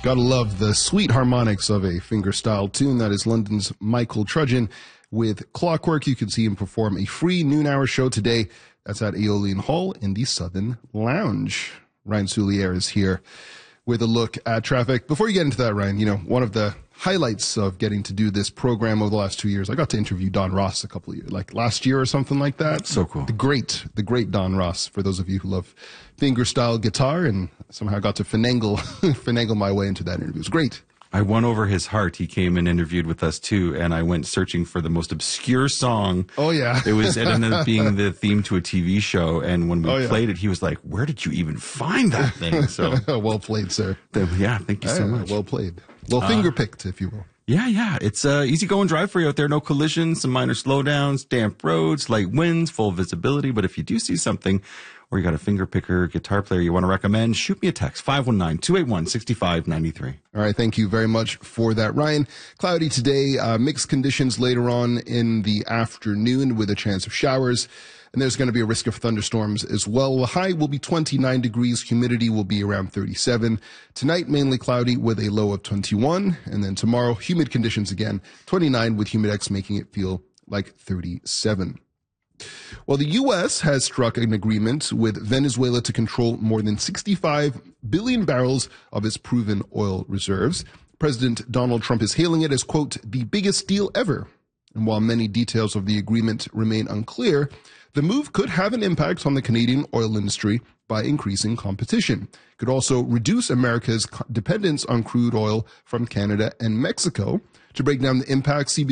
Gotta love the sweet harmonics of a fingerstyle tune. That is London's Michael Trudgeon with Clockwork. You can see him perform a free noon-hour show today. That's at Aeolian Hall in the Southern Lounge. Ryan Soulier is here with a look at traffic. Before you get into that, Ryan, one of the highlights of getting to do this program over the last 2 years, I got to interview Don Ross a couple of years, like last year or something like that. So cool. The great Don Ross, for those of you who love fingerstyle guitar, and somehow got to finagle my way into that interview. It was great. I won over his heart. He came and interviewed with us too, and I went searching for the most obscure song. Oh yeah. It ended up being the theme to a TV show, and when we played it, he was like, "Where did you even find that thing?" So well played, sir. Yeah, thank you so much. Well played. Well finger-picked, if you will. Yeah. It's easy going drive for you out there. No collisions, some minor slowdowns, damp roads, light winds, full visibility. But if you do see something, or you got a finger picker, guitar player you want to recommend, shoot me a text, 519-281-6593. All right, thank you very much for that, Ryan. Cloudy today, mixed conditions later on in the afternoon with a chance of showers. And there's going to be a risk of thunderstorms as well. The high will be 29 degrees. Humidity will be around 37. Tonight, mainly cloudy with a low of 21. And then tomorrow, humid conditions again, 29 with Humidex making it feel like 37. Well, the U.S. has struck an agreement with Venezuela to control more than 65 billion barrels of its proven oil reserves. President Donald Trump is hailing it as, quote, the biggest deal ever. And while many details of the agreement remain unclear, the move could have an impact on the Canadian oil industry by increasing competition. It could also reduce America's dependence on crude oil from Canada and Mexico. To break down the impact, CBC